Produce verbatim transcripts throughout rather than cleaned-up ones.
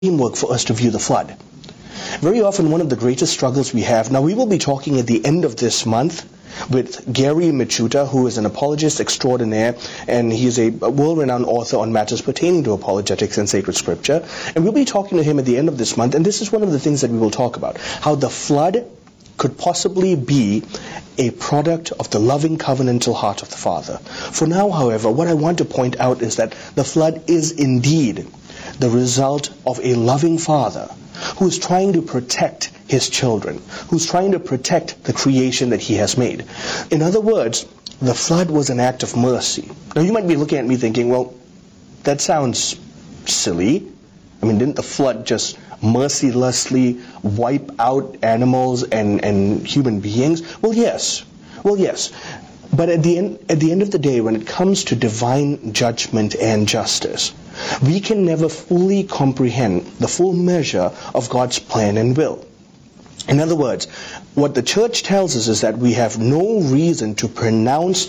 framework for us to view the flood. Very often one of the greatest struggles we have, now we will be talking at the end of this month with Gary Michuta, who is an apologist extraordinaire, and he is a world-renowned author on matters pertaining to apologetics and sacred scripture. And we'll be talking to him at the end of this month, and this is one of the things that we will talk about, how the flood could possibly be a product of the loving covenantal heart of the Father. For now, however, what I want to point out is that the flood is indeed the result of a loving Father who is trying to protect his children, who's trying to protect the creation that he has made. In other words, the flood was an act of mercy. Now you might be looking at me thinking, well, that sounds silly. I mean, didn't the flood just mercilessly wipe out animals and, and human beings? Well, yes. Well, yes. But at the end, at the end of the day, when it comes to divine judgment and justice, we can never fully comprehend the full measure of God's plan and will. In other words, what the church tells us is that we have no reason to pronounce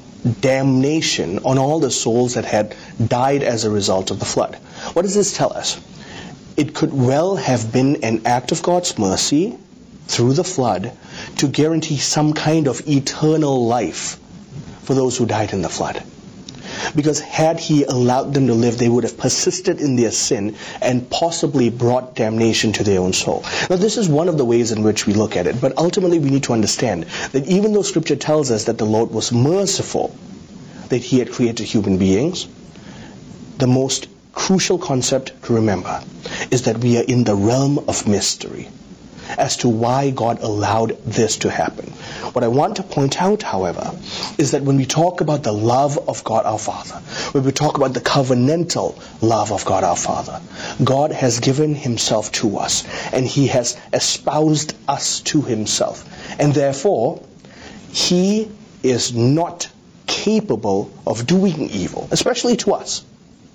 damnation on all the souls that had died as a result of the flood. What does this tell us? It could well have been an act of God's mercy through the flood to guarantee some kind of eternal life for those who died in the flood. Because had he allowed them to live, they would have persisted in their sin and possibly brought damnation to their own soul. Now, this is one of the ways in which we look at it, but ultimately we need to understand that even though Scripture tells us that the Lord was merciful, that he had created human beings, the most crucial concept to remember is that we are in the realm of mystery as to why God allowed this to happen. What I want to point out, however, is that when we talk about the love of God our Father, when we talk about the covenantal love of God our Father, God has given himself to us, and he has espoused us to himself. And therefore, he is not capable of doing evil, especially to us.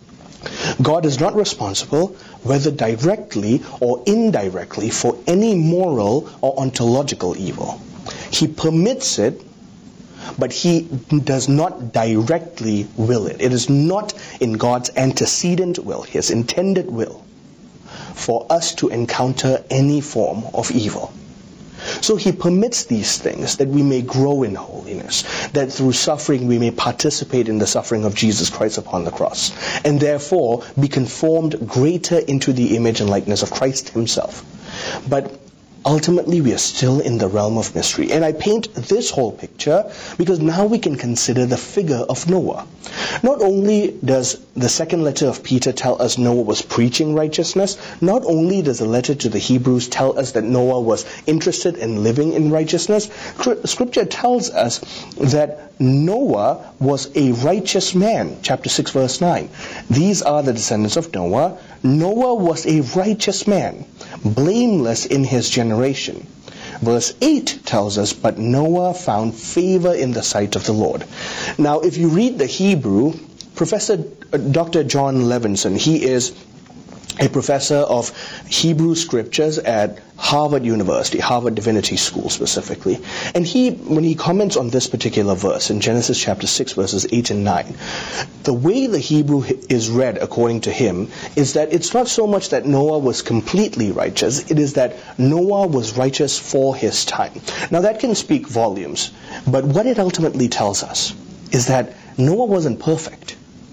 God is not responsible, whether directly or indirectly, for any moral or ontological evil. He permits it, but he does not directly will it. It is not in God's antecedent will, his intended will, for us to encounter any form of evil. So he permits these things that we may grow in holiness, that through suffering we may participate in the suffering of Jesus Christ upon the cross, and therefore be conformed greater into the image and likeness of Christ himself. But ultimately we are still in the realm of mystery. And I paint this whole picture because now we can consider the figure of Noah. Not only does the second letter of Peter tell us Noah was preaching righteousness, not only does the letter to the Hebrews tell us that Noah was interested in living in righteousness, Scripture tells us that Noah was a righteous man. Chapter six verse nine. These are the descendants of Noah. Noah was a righteous man, blameless in his generation. Verse eight tells us, but Noah found favor in the sight of the Lord. Now, if you read the Hebrew, Professor Doctor John Levinson, he is a professor of Hebrew scriptures at Harvard University, Harvard Divinity School specifically. And he, when he comments on this particular verse in Genesis chapter six, verses eight and nine, the way the Hebrew is read according to him is that it's not so much that Noah was completely righteous, it is that Noah was righteous for his time. Now that can speak volumes, but what it ultimately tells us is that Noah wasn't perfect.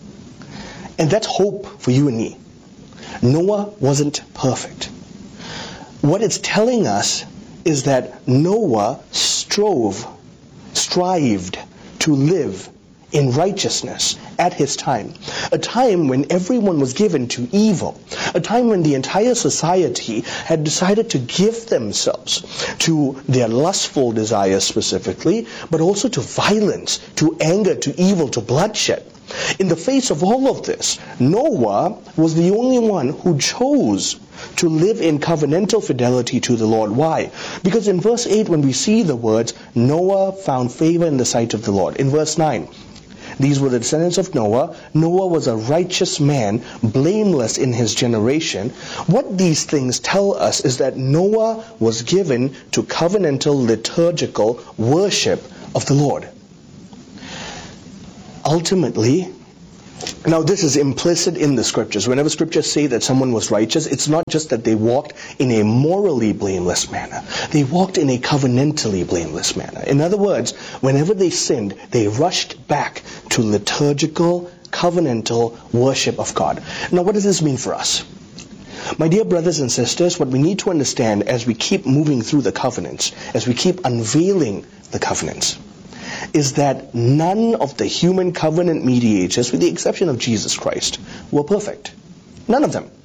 And that's hope for you and me. Noah wasn't perfect. What it's telling us is that Noah strove, strived to live in righteousness at his time. A time when everyone was given to evil. A time when the entire society had decided to give themselves to their lustful desires specifically, but also to violence, to anger, to evil, to bloodshed. In the face of all of this, Noah was the only one who chose to live in covenantal fidelity to the Lord. Why? Because in verse eight, when we see the words, Noah found favor in the sight of the Lord. In verse nine, these were the descendants of Noah. Noah was a righteous man, blameless in his generation. What these things tell us is that Noah was given to covenantal liturgical worship of the Lord. Ultimately, Now, this is implicit in the scriptures. Whenever scriptures say that someone was righteous, it's not just that they walked in a morally blameless manner. They walked in a covenantally blameless manner. In other words, whenever they sinned, they rushed back to liturgical, covenantal worship of God. Now, what does this mean for us? My dear brothers and sisters, what we need to understand as we keep moving through the covenants, as we keep unveiling the covenants, is that none of the human covenant mediators, with the exception of Jesus Christ, were perfect. None of them.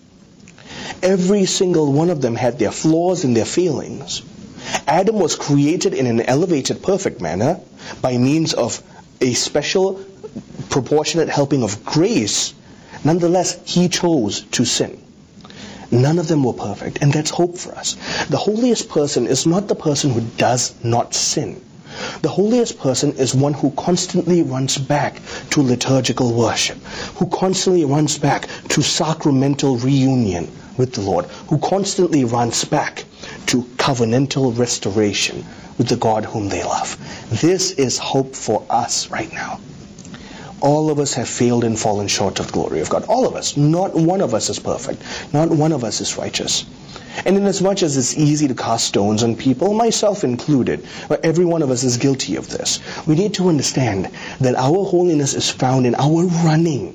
Every single one of them had their flaws and their failings. Adam was created in an elevated, perfect manner by means of a special, proportionate helping of grace. Nonetheless, he chose to sin. None of them were perfect, and that's hope for us. The holiest person is not the person who does not sin. The holiest person is one who constantly runs back to liturgical worship, who constantly runs back to sacramental reunion with the Lord, who constantly runs back to covenantal restoration with the God whom they love. This is hope for us right now. All of us have failed and fallen short of the glory of God. All of us. Not one of us is perfect. Not one of us is righteous. And inasmuch as it's easy to cast stones on people, myself included, but every one of us is guilty of this, we need to understand that our holiness is found in our running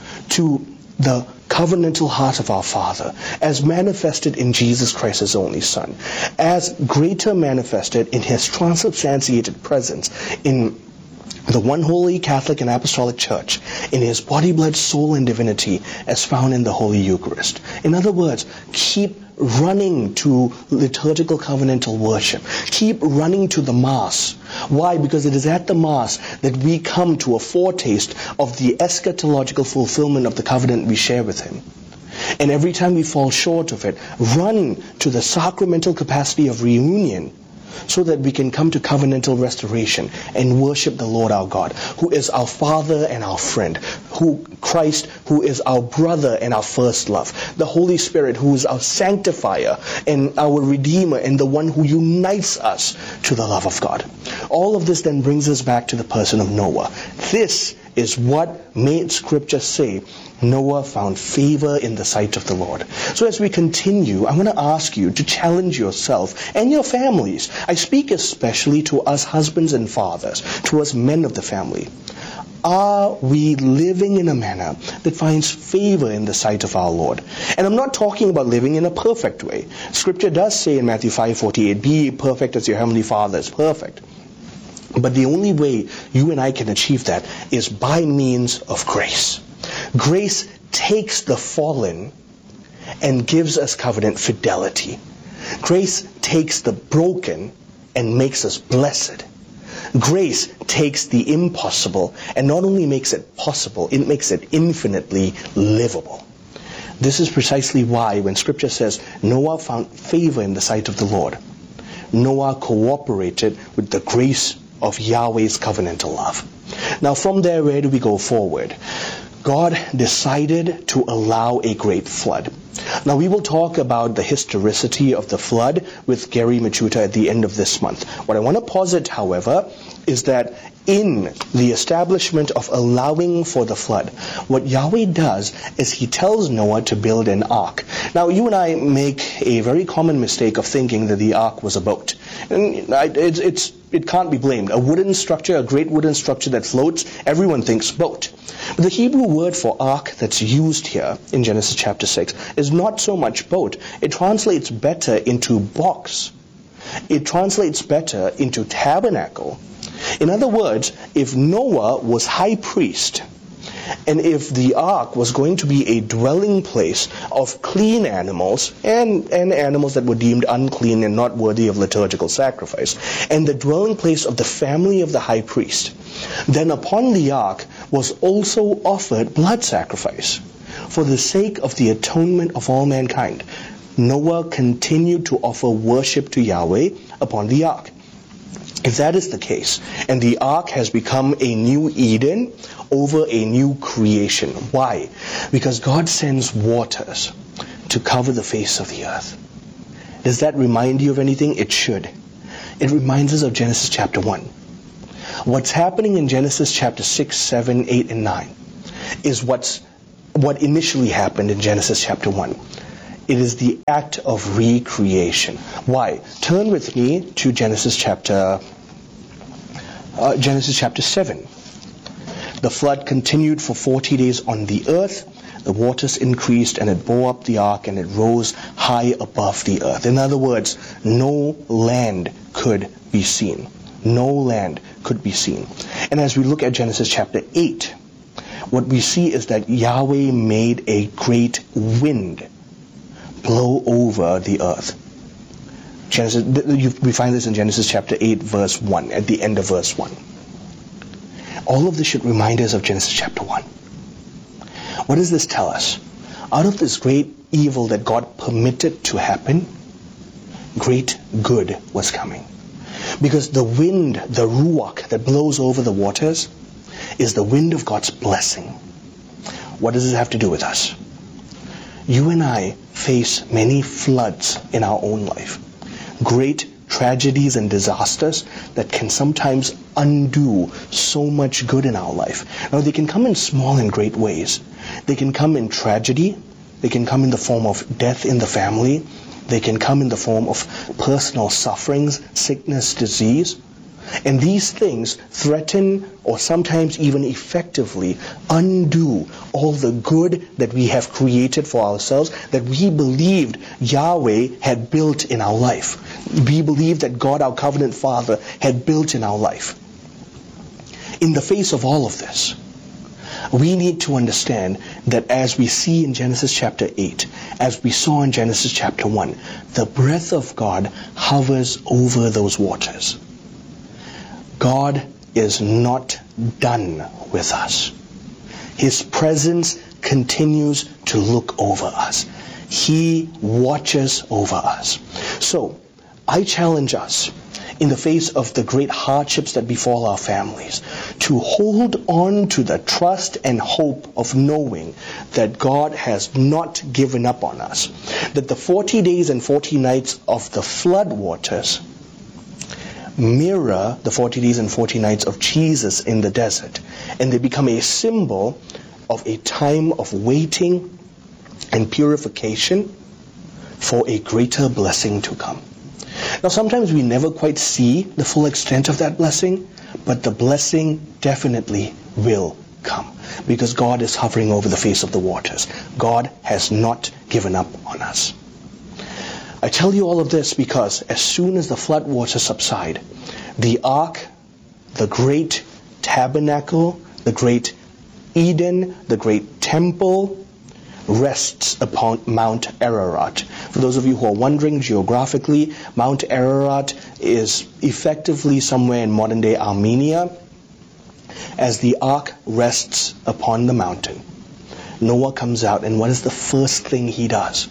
to the covenantal heart of our Father, as manifested in Jesus Christ, His only Son, as greater manifested in His transubstantiated presence in the one holy Catholic and Apostolic Church, in His body, blood, soul, and divinity as found in the Holy Eucharist. In other words, keep running to liturgical covenantal worship. Keep running to the Mass. Why? Because it is at the Mass that we come to a foretaste of the eschatological fulfillment of the covenant we share with Him. And every time we fall short of it, run to the sacramental capacity of reunion, so that we can come to covenantal restoration and worship the Lord our God, who is our Father and our friend, who Christ, who is our brother and our first love, the Holy Spirit, who is our sanctifier and our Redeemer and the one who unites us to the love of God. All of this then brings us back to the person of Noah. This is what made Scripture say Noah found favor in the sight of the Lord. So as we continue, I want to ask you to challenge yourself and your families. I speak especially to us husbands and fathers, to us men of the family. Are we living in a manner that finds favor in the sight of our Lord? And I'm not talking about living in a perfect way. Scripture does say in Matthew five forty-eight, be perfect as your heavenly Father is perfect. But the only way you and I can achieve that is by means of grace. Grace takes the fallen and gives us covenant fidelity. Grace takes the broken and makes us blessed. Grace takes the impossible and not only makes it possible, it makes it infinitely livable. This is precisely why when Scripture says Noah found favor in the sight of the Lord, Noah cooperated with the grace of Yahweh's covenantal love. Now from there, where do we go forward? God decided to allow a great flood. Now we will talk about the historicity of the flood with Gary Machuta at the end of this month. What I want to posit, however, is that in the establishment of allowing for the flood, what Yahweh does is He tells Noah to build an ark. Now you and I make a very common mistake of thinking that the ark was a boat. And it's, it's, it can't be blamed. A wooden structure, a great wooden structure that floats, everyone thinks boat. But the Hebrew word for ark that's used here in Genesis chapter six is not so much boat. It translates better into box. It translates better into tabernacle. In other words, if Noah was high priest, and if the ark was going to be a dwelling place of clean animals and, and animals that were deemed unclean and not worthy of liturgical sacrifice, and the dwelling place of the family of the high priest, then upon the ark was also offered blood sacrifice for the sake of the atonement of all mankind. Noah continued to offer worship to Yahweh upon the ark. If that is the case, and the ark has become a new Eden over a new creation. Why? Because God sends waters to cover the face of the earth. Does that remind you of anything? It should. It reminds us of Genesis chapter one. What's happening in Genesis chapter six, seven, eight, and nine is what's what initially happened in Genesis chapter one. It is the act of recreation. Why? Turn with me to Genesis chapter uh, Genesis chapter seven. The flood continued for forty days on the earth. The waters increased, and it bore up the ark, and it rose high above the earth. In other words, no land could be seen. No land could be seen. And as we look at Genesis chapter eight, what we see is that Yahweh made a great wind blow over the earth. Genesis, we find this in Genesis chapter eight, verse one, at the end of verse one. All of this should remind us of Genesis chapter one. What does this tell us? Out of this great evil that God permitted to happen, great good was coming. Because the wind, the ruach that blows over the waters, is the wind of God's blessing. What does this have to do with us? You and I face many floods in our own life. Great tragedies and disasters that can sometimes undo so much good in our life. Now, they can come in small and great ways. They can come in tragedy. They can come in the form of death in the family. They can come in the form of personal sufferings, sickness, disease. And these things threaten or sometimes even effectively undo all the good that we have created for ourselves, that we believed Yahweh had built in our life. We believed that God, our covenant Father, had built in our life. In the face of all of this, we need to understand that as we see in Genesis chapter eight, as we saw in Genesis chapter one, the breath of God hovers over those waters. God is not done with us. His presence continues to look over us. He watches over us. So, I challenge us, in the face of the great hardships that befall our families, to hold on to the trust and hope of knowing that God has not given up on us. That the forty days and forty nights of the flood waters mirror the forty days and forty nights of Jesus in the desert. And they become a symbol of a time of waiting and purification for a greater blessing to come. Now, sometimes we never quite see the full extent of that blessing, but the blessing definitely will come, because God is hovering over the face of the waters. God has not given up on us. I tell you all of this because as soon as the flood waters subside, the ark, the great tabernacle, the great Eden, the great temple, rests upon Mount Ararat. For those of you who are wondering geographically, Mount Ararat is effectively somewhere in modern-day Armenia. As the ark rests upon the mountain, Noah comes out, and what is the first thing he does?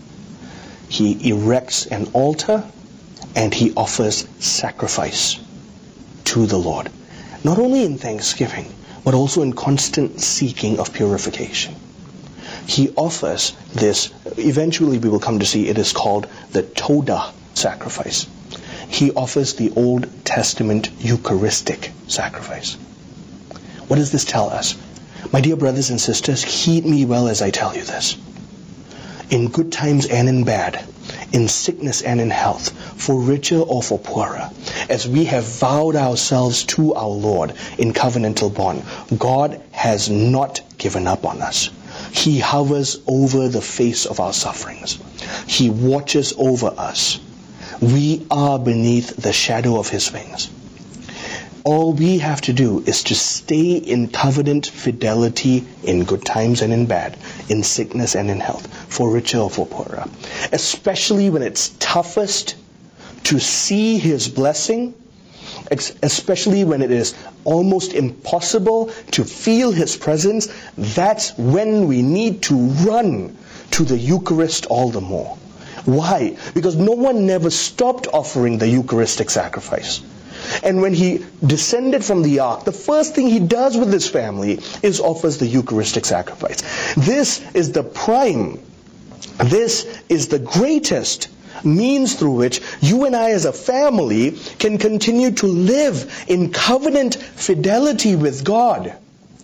He erects an altar and he offers sacrifice to the Lord. Not only in thanksgiving, but also in constant seeking of purification. He offers this, eventually we will come to see it is called the Todah sacrifice. He offers the Old Testament Eucharistic sacrifice. What does this tell us? My dear brothers and sisters, heed me well as I tell you this. In good times and in bad, in sickness and in health, for richer or for poorer, as we have vowed ourselves to our Lord in covenantal bond, God has not given up on us. He hovers over the face of our sufferings. He watches over us. We are beneath the shadow of His wings. All we have to do is to stay in covenant fidelity in good times and in bad, in sickness and in health, for richer or for poorer. Especially when it's toughest to see His blessing, especially when it is almost impossible to feel His presence, that's when we need to run to the Eucharist all the more. Why? Because no one never stopped offering the Eucharistic sacrifice. And when He descended from the ark, the first thing He does with His family is offers the Eucharistic sacrifice. This is the prime, this is the greatest means through which you and I as a family can continue to live in covenant fidelity with God.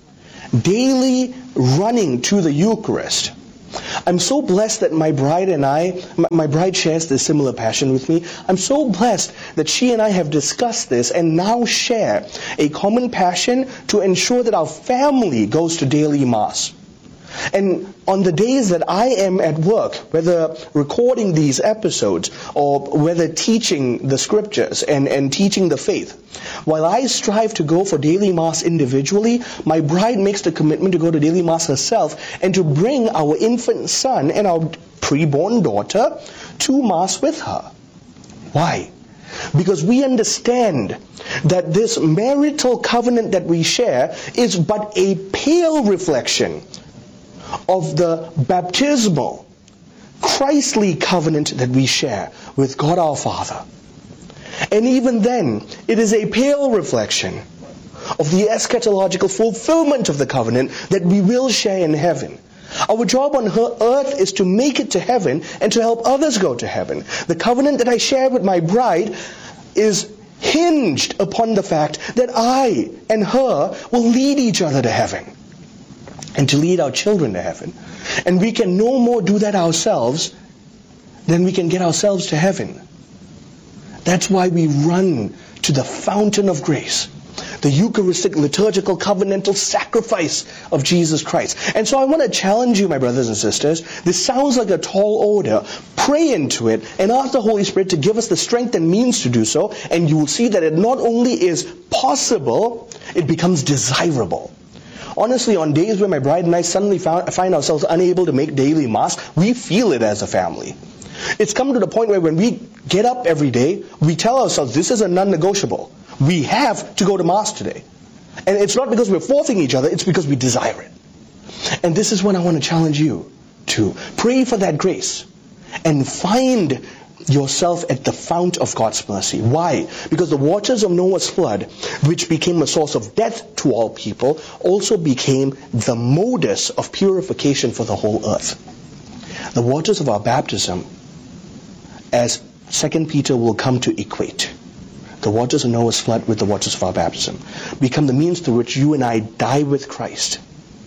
daily running to the Eucharist. I'm so blessed that my bride and I, my bride shares this similar passion with me. I'm so blessed that she and I have discussed this and now share a common passion to ensure that our family goes to daily Mass. And on the days that I am at work, whether recording these episodes or whether teaching the scriptures and, and teaching the faith, while I strive to go for daily Mass individually, my bride makes the commitment to go to daily Mass herself and to bring our infant son and our preborn daughter to Mass with her. Why? Because we understand that this marital covenant that we share is but a pale reflection of the baptismal, Christly covenant that we share with God our Father. And even then, it is a pale reflection of the eschatological fulfillment of the covenant that we will share in heaven. Our job on earth is to make it to heaven and to help others go to heaven. The covenant that I share with my bride is hinged upon the fact that I and her will lead each other to heaven and to lead our children to heaven. And we can no more do that ourselves than we can get ourselves to heaven. That's why we run to the fountain of grace, the Eucharistic, liturgical, covenantal sacrifice of Jesus Christ. And so I want to challenge you, my brothers and sisters. This sounds like a tall order. Pray into it and ask the Holy Spirit to give us the strength and means to do so. And you will see that it not only is possible, it becomes desirable. Honestly, on days where my bride and I suddenly found, find ourselves unable to make daily Mass, we feel it as a family. It's come to the point where when we get up every day, we tell ourselves this is a non-negotiable. We have to go to Mass today. And it's not because we're forcing each other, it's because we desire it. And this is what I want to challenge you to. Pray for that grace and find yourself at the fount of God's mercy. Why? Because the waters of Noah's flood, which became a source of death to all people, also became the modus of purification for the whole earth. The waters of our baptism, as Second Peter will come to equate, the waters of Noah's flood with the waters of our baptism, become the means through which you and I die with Christ,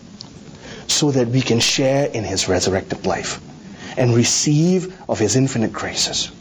so that we can share in His resurrected life and receive of His infinite graces.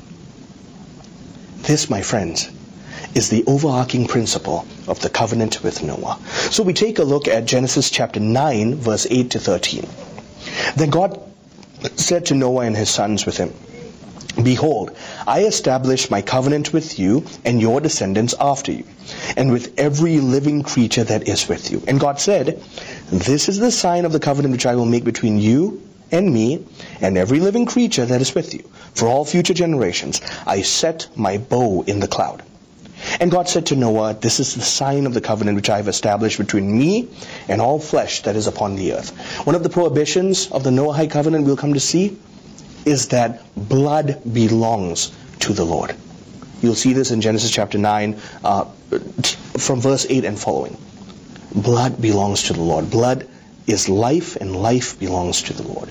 This, my friends, is the overarching principle of the covenant with Noah. So we take a look at Genesis chapter nine, verse eight to thirteen. Then God said to Noah and his sons with him, Behold, I establish my covenant with you and your descendants after you, and with every living creature that is with you. And God said, This is the sign of the covenant which I will make between you and me, and every living creature that is with you. For all future generations, I set my bow in the cloud. And God said to Noah, This is the sign of the covenant which I have established between me and all flesh that is upon the earth. One of the prohibitions of the Noahide covenant we'll come to see is that blood belongs to the Lord. You'll see this in Genesis chapter nine, uh, from verse eight and following. Blood belongs to the Lord. Blood is life, and life belongs to the Lord.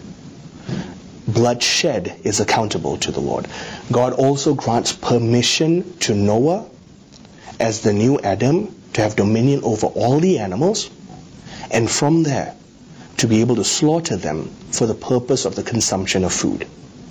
Blood shed is accountable to the Lord. God also grants permission to Noah as the new Adam to have dominion over all the animals, and from there to be able to slaughter them for the purpose of the consumption of food.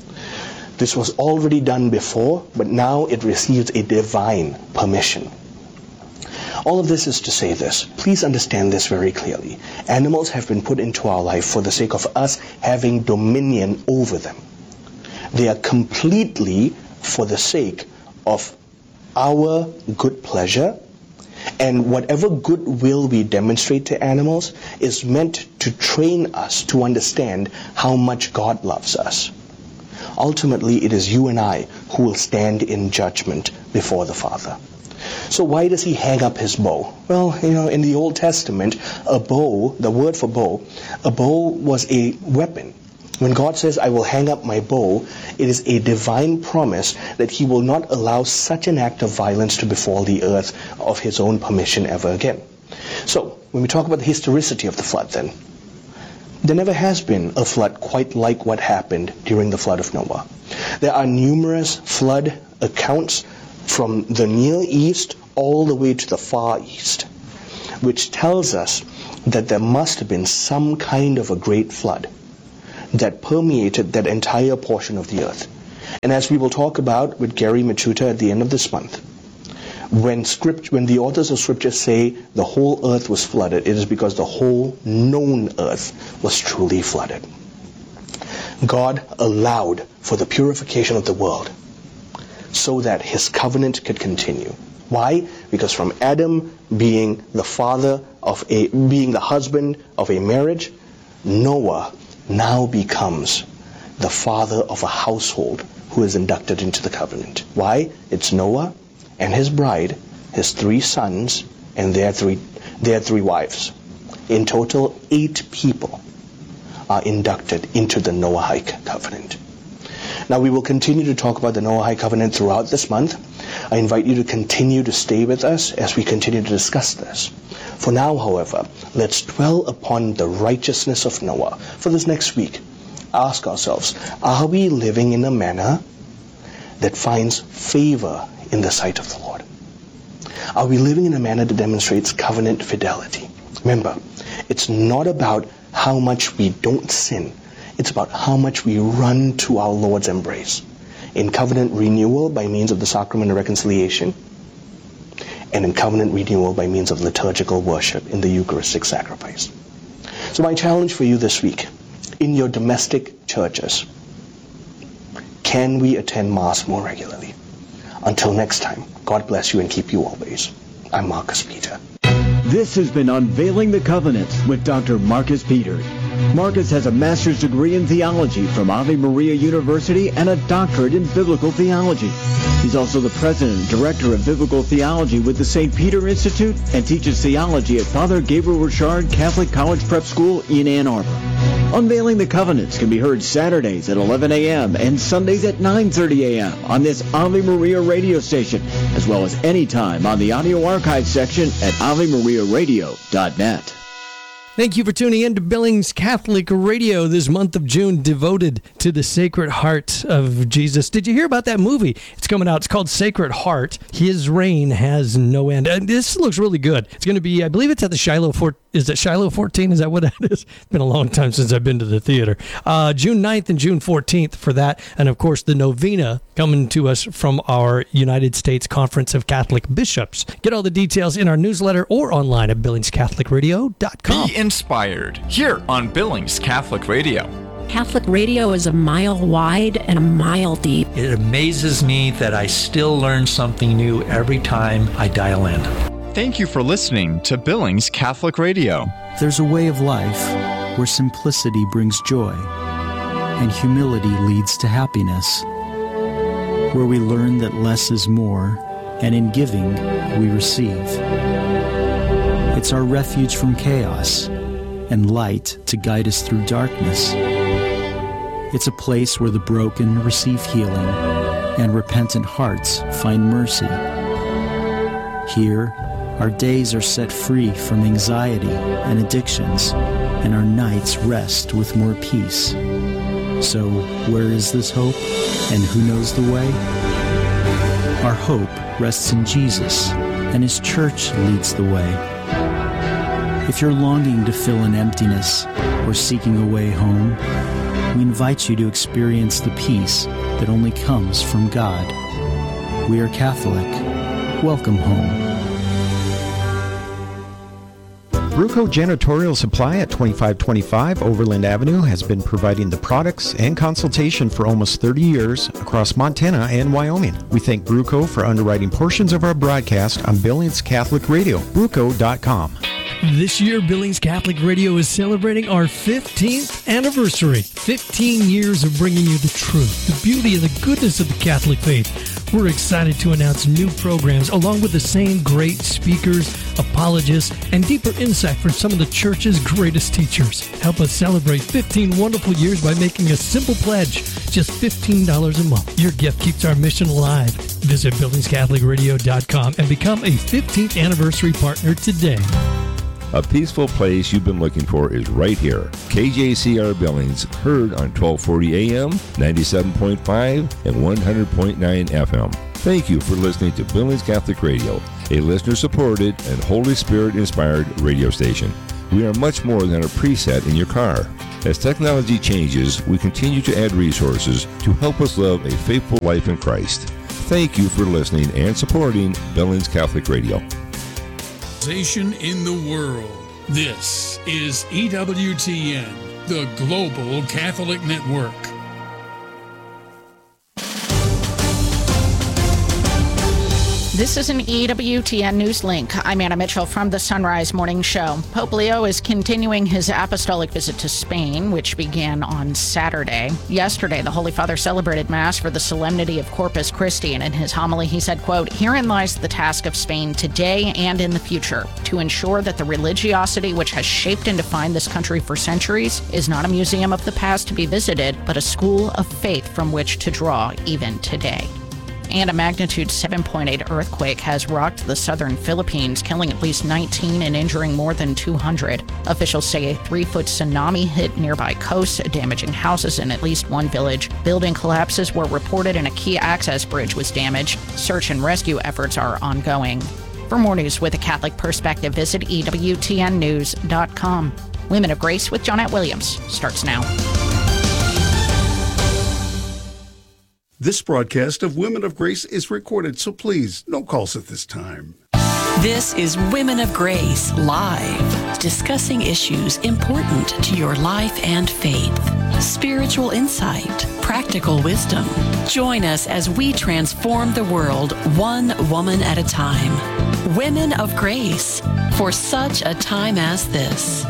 This was already done before, but now it receives a divine permission. All of this is to say this. Please understand this very clearly. Animals have been put into our life for the sake of us having dominion over them. They are completely for the sake of our good pleasure, and whatever goodwill we demonstrate to animals is meant to train us to understand how much God loves us. Ultimately, it is you and I who will stand in judgment before the Father. So why does he hang up his bow? Well, you know, in the Old Testament, a bow, the word for bow, a bow was a weapon. When God says, I will hang up my bow, it is a divine promise that he will not allow such an act of violence to befall the earth of his own permission ever again. So, when we talk about the historicity of the flood then, there never has been a flood quite like what happened during the flood of Noah. There are numerous flood accounts from the Near East all the way to the Far East, which tells us that there must have been some kind of a great flood that permeated that entire portion of the earth. And as we will talk about with Gary Machuta at the end of this month, when script, when the authors of Scripture say the whole earth was flooded, it is because the whole known earth was truly flooded. God allowed for the purification of the world so that his covenant could continue. Why? Because from Adam being the father of a, being the husband of a marriage, Noah now becomes the father of a household who is inducted into the covenant. Why? It's Noah and his bride, his three sons, and their three, their three wives. In total, eight people are inducted into the Noahide covenant. Now, we will continue to talk about the Noahide covenant throughout this month. I invite you to continue to stay with us as we continue to discuss this. For now, however, let's dwell upon the righteousness of Noah. For this next week, ask ourselves, are we living in a manner that finds favor in the sight of the Lord? Are we living in a manner that demonstrates covenant fidelity? Remember, it's not about how much we don't sin. It's about how much we run to our Lord's embrace in covenant renewal by means of the sacrament of reconciliation, and in covenant renewal by means of liturgical worship in the Eucharistic sacrifice. So my challenge for you this week, in your domestic churches, can we attend Mass more regularly? Until next time, God bless you and keep you always. I'm Marcus Peter. This has been Unveiling the Covenant with Doctor Marcus Peters. Marcus has a master's degree in theology from Ave Maria University and a doctorate in biblical theology. He's also the president and director of biblical theology with the Saint Peter Institute and teaches theology at Father Gabriel Richard Catholic College Prep School in Ann Arbor. Unveiling the Covenants can be heard Saturdays at eleven a.m. and Sundays at nine thirty a.m. on this Ave Maria radio station, as well as anytime on the audio archive section at ave maria radio dot net. Thank you for tuning in to Billings Catholic Radio this month of June, devoted to the Sacred Heart of Jesus. Did you hear about that movie? It's coming out. It's called Sacred Heart. His reign has no end. And this looks really good. It's going to be, I believe it's at the Shiloh Fort. Is it Shiloh fourteen? Is that what that is? It's been a long time since I've been to the theater. Uh, June ninth and June fourteenth for that. And, of course, the novena coming to us from our United States Conference of Catholic Bishops. Get all the details in our newsletter or online at billings catholic radio dot com. Be inspired here on Billings Catholic Radio. Catholic radio is a mile wide and a mile deep. It amazes me that I still learn something new every time I dial in. Thank you for listening to Billings Catholic Radio. There's a way of life where simplicity brings joy and humility leads to happiness, where we learn that less is more, and in giving, we receive. It's our refuge from chaos and light to guide us through darkness. It's a place where the broken receive healing and repentant hearts find mercy. Here, our days are set free from anxiety and addictions, and our nights rest with more peace. So, where is this hope, and who knows the way? Our hope rests in Jesus, and His church leads the way. If you're longing to fill an emptiness or seeking a way home, we invite you to experience the peace that only comes from God. We are Catholic. Welcome home. Bruco Janitorial Supply at twenty-five twenty-five Overland Avenue has been providing the products and consultation for almost thirty years across Montana and Wyoming. We thank Bruco for underwriting portions of our broadcast on Billings Catholic Radio, bruco dot com. This year, Billings Catholic Radio is celebrating our fifteenth anniversary. fifteen years of bringing you the truth, the beauty, and the goodness of the Catholic faith. We're excited to announce new programs along with the same great speakers, apologists, and deeper insight from some of the church's greatest teachers. Help us celebrate fifteen wonderful years by making a simple pledge, just fifteen dollars a month. Your gift keeps our mission alive. Visit billings catholic radio dot com and become a fifteenth anniversary partner today. A peaceful place you've been looking for is right here. K J C R Billings, heard on twelve forty A M, ninety-seven point five, and one hundred point nine F M. Thank you for listening to Billings Catholic Radio, a listener-supported and Holy Spirit-inspired radio station. We are much more than a preset in your car. As technology changes, we continue to add resources to help us live a faithful life in Christ. Thank you for listening and supporting Billings Catholic Radio. In the world. This is E W T N, the Global Catholic Network. This is an E W T N News Link. I'm Anna Mitchell from the Sunrise Morning Show. Pope Leo is continuing his apostolic visit to Spain, which began on Saturday. Yesterday, the Holy Father celebrated Mass for the solemnity of Corpus Christi, and in his homily he said, quote, "Herein lies the task of Spain today and in the future, to ensure that the religiosity which has shaped and defined this country for centuries is not a museum of the past to be visited, but a school of faith from which to draw even today." And a magnitude seven point eight earthquake has rocked the southern Philippines, killing at least nineteen and injuring more than two hundred. Officials say a three-foot tsunami hit nearby coasts, damaging houses in at least one village. Building collapses were reported and a key access bridge was damaged. Search and rescue efforts are ongoing. For more news with a Catholic perspective, visit E W T N news dot com. Women of Grace with Johnnette Williams starts now. This broadcast of Women of Grace is recorded, so please, no calls at this time. This is Women of Grace Live, discussing issues important to your life and faith. Spiritual insight, practical wisdom. Join us as we transform the world one woman at a time. Women of Grace, for such a time as this.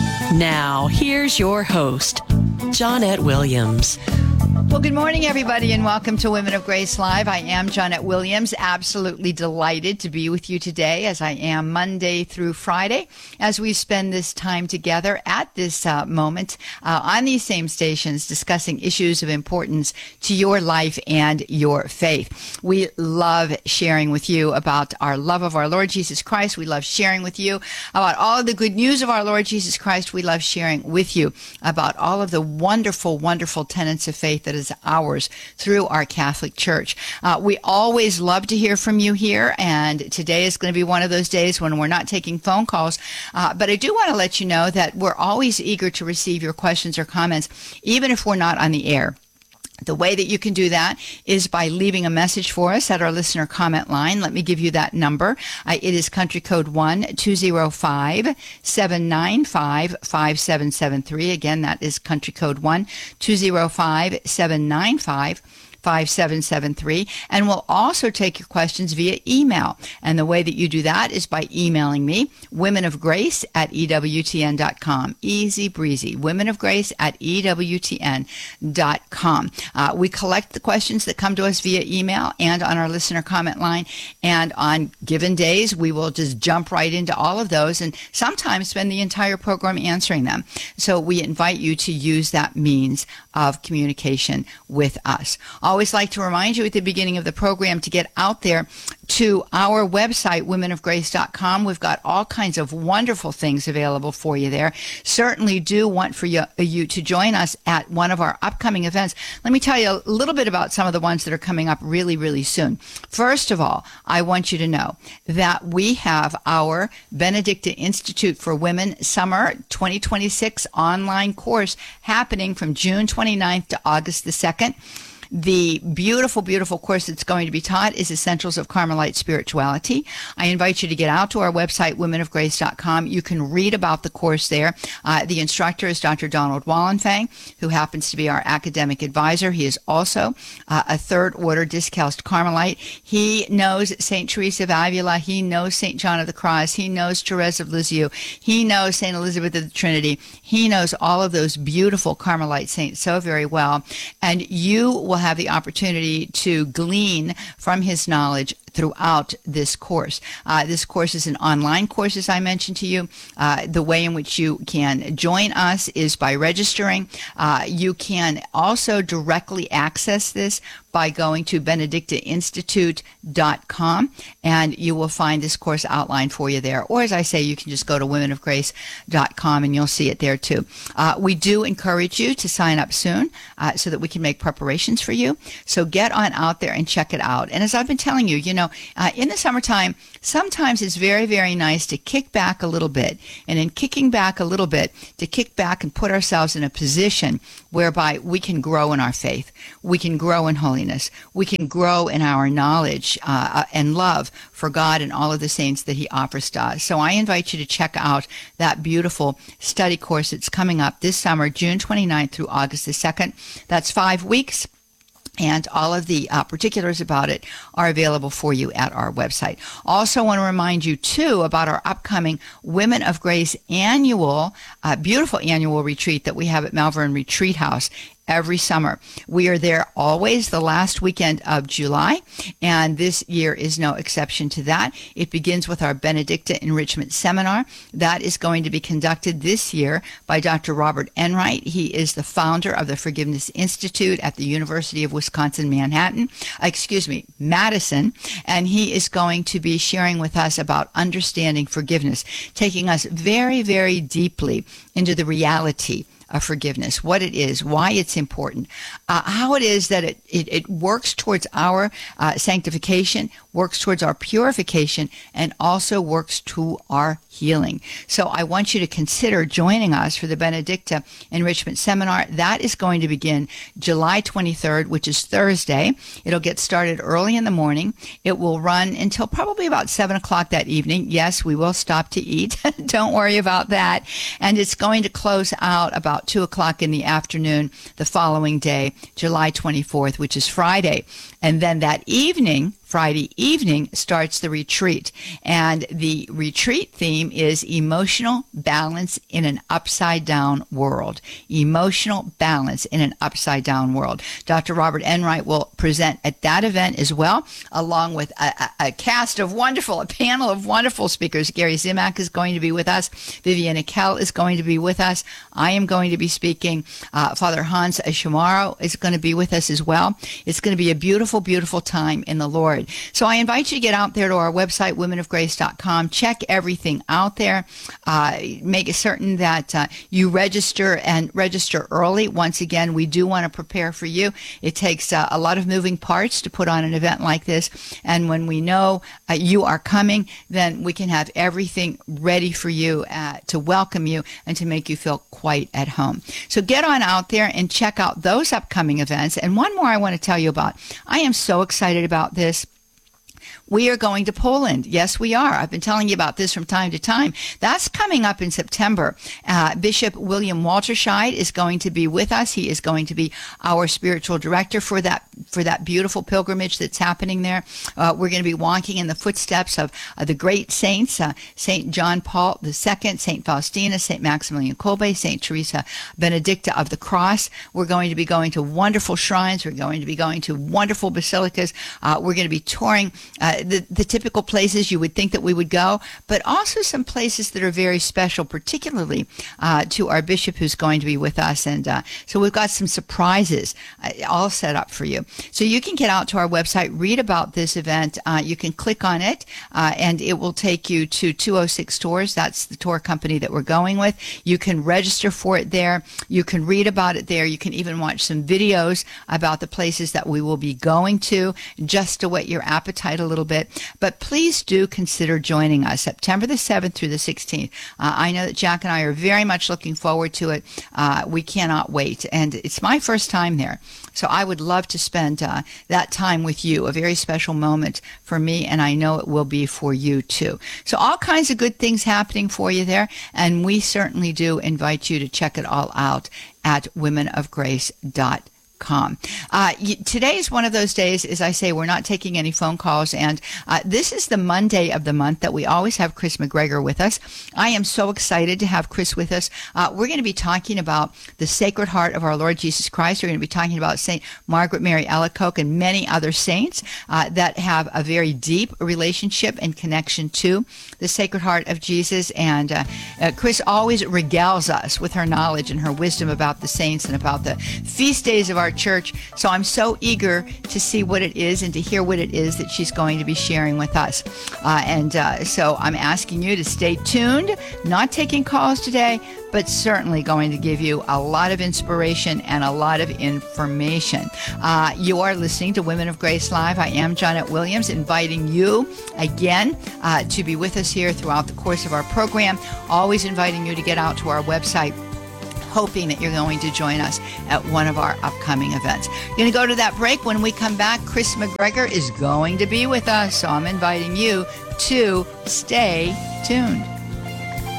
Now, here's your host, Johnnette Williams. Well, good morning, everybody, and welcome to Women of Grace Live. I am Johnnette Williams, absolutely delighted to be with you today, as I am Monday through Friday, as we spend this time together at this uh, moment uh, on these same stations discussing issues of importance to your life and your faith. We love sharing with you about our love of our Lord Jesus Christ. We love sharing with you about all of the good news of our Lord Jesus Christ. We love sharing with you about all of the wonderful, wonderful tenets of faith that is ours through our Catholic Church. Uh, we always love to hear from you here, and today is going to be one of those days when we're not taking phone calls. Uh, but I do want to let you know that we're always eager to receive your questions or comments, even if we're not on the air. The way that you can do that is by leaving a message for us at our listener comment line. Let me give you that number. Uh, it is country code one two zero five, seven nine five, five seven seven three. Again, that is country code one two zero five, seven nine five, five seven seven three, and we'll also take your questions via email. And the way that you do that is by emailing me, women of grace at E W T N dot com. Easy breezy, women of grace at E W T N dot com. Uh, we collect the questions that come to us via email and on our listener comment line, and on given days, we will just jump right into all of those and sometimes spend the entire program answering them. So we invite you to use that means of communication with us. Always like to remind you at the beginning of the program to get out there to our website, women of grace dot com. We've got all kinds of wonderful things available for you there. Certainly do want for you, you to join us at one of our upcoming events. Let me tell you a little bit about some of the ones that are coming up really, really soon. First of all, I want you to know that we have our Benedicta Institute for Women Summer twenty twenty-six online course happening from June twenty-ninth to August the second. The beautiful, beautiful course that's going to be taught is Essentials of Carmelite Spirituality. I invite you to get out to our website, women of grace dot com. You can read about the course there. Uh, the instructor is Doctor Donald Wallenfang, who happens to be our academic advisor. He is also uh, a third order Discalced Carmelite. He knows Saint Teresa of Avila. He knows Saint John of the Cross. He knows Therese of Lisieux. He knows Saint Elizabeth of the Trinity. He knows all of those beautiful Carmelite saints so very well. And you will have the opportunity to glean from his knowledge throughout this course. Uh, this course is an online course, as I mentioned to you. Uh, the way in which you can join us is by registering. Uh, you can also directly access this by going to benedicta institute dot com, and you will find this course outlined for you there. Or, as I say, you can just go to women of grace dot com and you'll see it there too. Uh, we do encourage you to sign up soon uh, so that we can make preparations for you. So get on out there and check it out. And as I've been telling you, you know, know, uh, in the summertime, sometimes it's very, very nice to kick back a little bit. And in kicking back a little bit, to kick back and put ourselves in a position whereby we can grow in our faith. We can grow in holiness. We can grow in our knowledge uh, and love for God and all of the saints that he offers to us. So I invite you to check out that beautiful study course that's coming up this summer, June twenty-ninth through August the second. That's five weeks. And all of the uh, particulars about it are available for you at our website. Also want to remind you, too, about our upcoming Women of Grace annual, uh, beautiful annual retreat that we have at Malvern Retreat House every summer. We are there always the last weekend of July, and this year is no exception to that. It begins with our Benedicta Enrichment Seminar. That is going to be conducted this year by Doctor Robert Enright. He is the founder of the Forgiveness Institute at the University of Wisconsin, Manhattan, excuse me, Madison, and he is going to be sharing with us about understanding forgiveness, taking us very, very deeply into the reality of forgiveness, what it is, why it's important, uh, how it is that it, it, it works towards our uh, sanctification, works towards our purification, and also works to our healing. So I want you to consider joining us for the Benedicta Enrichment Seminar. That is going to begin July twenty-third, which is Thursday. It'll get started early in the morning. It will run until probably about seven o'clock that evening. Yes, we will stop to eat. Don't worry about that. And it's going to close out about two o'clock in the afternoon the following day, July twenty-fourth, which is Friday. And then that evening, Friday evening, starts the retreat. And the retreat theme is emotional balance in an upside down world. Emotional balance in an upside down world. Doctor Robert Enright will present at that event as well, along with a, a, a cast of wonderful, a panel of wonderful speakers. Gary Zimak is going to be with us. Viviana Kell is going to be with us. I am going to be speaking. Uh, Father Hans Shamaro is going to be with us as well. It's going to be a beautiful, beautiful time in the Lord. So I invite you to get out there to our website, women of grace dot com. Check everything out there. Uh, make it certain that uh, you register and register early. Once again, we do want to prepare for you. It takes uh, a lot of moving parts to put on an event like this. And when we know uh, you are coming, then we can have everything ready for you uh, to welcome you and to make you feel quite at home. So get on out there and check out those upcoming events. And one more I want to tell you about. I am so excited about this. We are going to Poland. Yes, we are. I've been telling you about this from time to time. That's coming up in September. Uh, Bishop William Walterscheid is going to be with us. He is going to be our spiritual director for that for that beautiful pilgrimage that's happening there. Uh, we're going to be walking in the footsteps of uh, the great saints, uh, Saint John Paul the Second, Saint Faustina, Saint Maximilian Kolbe, Saint Teresa Benedicta of the Cross. We're going to be going to wonderful shrines. We're going to be going to wonderful basilicas. Uh, we're going to be touring uh, the, the typical places you would think that we would go, but also some places that are very special, particularly uh, to our bishop who's going to be with us. And uh, so we've got some surprises uh, all set up for you. So you can get out to our website, read about this event. Uh, you can click on it, uh, and it will take you to two oh six Tours. That's the tour company that we're going with. You can register for it there. You can read about it there. You can even watch some videos about the places that we will be going to, just to whet your appetite a little bit. But please do consider joining us September the seventh through the sixteenth. Uh, I know that Jack and I are very much looking forward to it. Uh, we cannot wait. And it's my first time there. So I would love to spend uh, that time with you, a very special moment for me, and I know it will be for you too. So all kinds of good things happening for you there, and we certainly do invite you to check it all out at women of grace dot com. Com. Uh, today is one of those days, as I say, we're not taking any phone calls, and uh, this is the Monday of the month that we always have Chris McGregor with us. I am so excited to have Chris with us. Uh, we're going to be talking about the Sacred Heart of our Lord Jesus Christ. We're going to be talking about Saint Margaret Mary Alacoque and many other saints uh, that have a very deep relationship and connection to the Sacred Heart of Jesus. And uh, uh, Chris always regales us with her knowledge and her wisdom about the saints and about the feast days of our our church. So I'm so eager to see what it is and to hear what it is that she's going to be sharing with us. Uh, and uh, so I'm asking you to stay tuned, not taking calls today, but certainly going to give you a lot of inspiration and a lot of information. Uh, you are listening to Women of Grace Live. I am Johnnette Williams, inviting you again uh, to be with us here throughout the course of our program, always inviting you to get out to our website, hoping that you're going to join us at one of our upcoming events. We're going to go to that break. When we come back, Chris McGregor is going to be with us, so I'm inviting you to stay tuned.